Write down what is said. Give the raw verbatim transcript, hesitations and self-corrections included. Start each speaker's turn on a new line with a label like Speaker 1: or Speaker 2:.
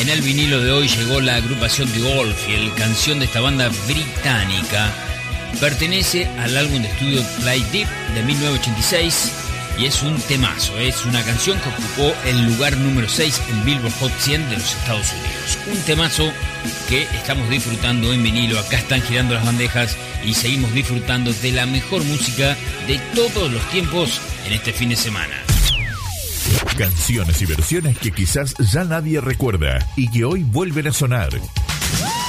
Speaker 1: el vinilo de hoy llegó la agrupación The Oldfield, canción de esta banda británica. Pertenece al álbum de estudio Play Deep de mil novecientos ochenta y seis y es un temazo. Es una canción que ocupó el lugar número seis en Billboard Hot cien de los Estados Unidos. Un temazo que estamos disfrutando en vinilo. Acá están girando las bandejas y seguimos disfrutando de la mejor música de todos los tiempos en este fin de semana.
Speaker 2: Canciones y versiones que quizás ya nadie recuerda y que hoy vuelven a sonar.